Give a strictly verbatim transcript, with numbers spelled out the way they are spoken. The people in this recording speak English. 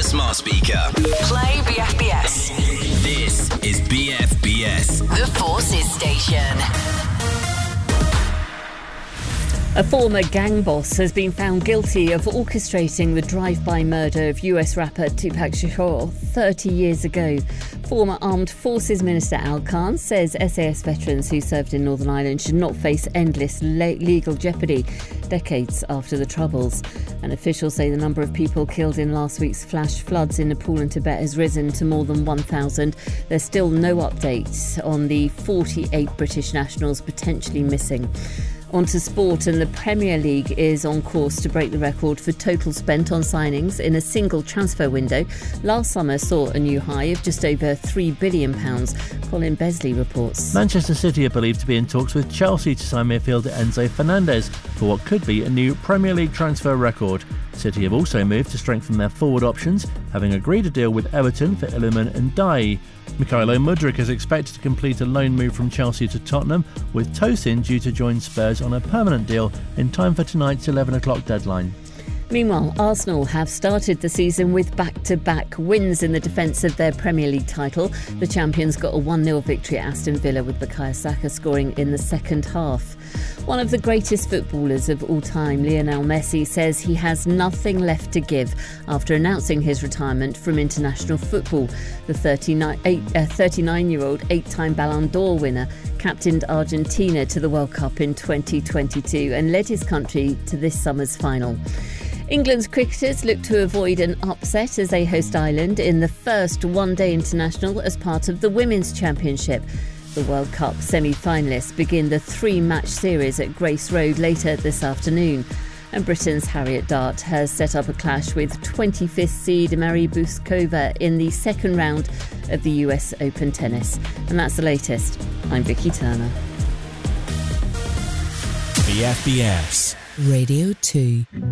smart speaker. Play B F B S. This is B F B S. The Forces Station. A former gang boss has been found guilty of orchestrating the drive-by murder of U S rapper Tupac Shakur thirty years ago. Former Armed Forces Minister Al Khan says S A S veterans who served in Northern Ireland should not face endless le- legal jeopardy decades after the Troubles. And officials say the number of people killed in last week's flash floods in Nepal and Tibet has risen to more than one thousand. There's still no updates on the forty-eight British nationals potentially missing. On to sport, and the Premier League is on course to break the record for total spent on signings in a single transfer window. Last summer saw a new high of just over three billion pounds. Colin Besley reports. Manchester City are believed to be in talks with Chelsea to sign midfielder Enzo Fernandez for what could be a new Premier League transfer record. City have also moved to strengthen their forward options, having agreed a deal with Everton for Iliman and Dye. Mykhailo Mudryk is expected to complete a loan move from Chelsea to Tottenham, with Tosin due to join Spurs on a permanent deal in time for tonight's eleven o'clock deadline. Meanwhile, Arsenal have started the season with back-to-back wins in the defence of their Premier League title. The champions got a one nil victory at Aston Villa, with Bukayo Saka scoring in the second half. One of the greatest footballers of all time, Lionel Messi, says he has nothing left to give after announcing his retirement from international football. The thirty-nine-year-old eight-time Ballon d'Or winner captained Argentina to the World Cup in twenty twenty-two and led his country to this summer's final. England's cricketers look to avoid an upset as they host Ireland in the first one-day international as part of the Women's Championship. The World Cup semi-finalists begin the three-match series at Grace Road later this afternoon. And Britain's Harriet Dart has set up a clash with twenty-fifth seed Mary Buskova in the second round of the U S Open tennis. And that's the latest. I'm Vicky Turner. B F B S Radio two.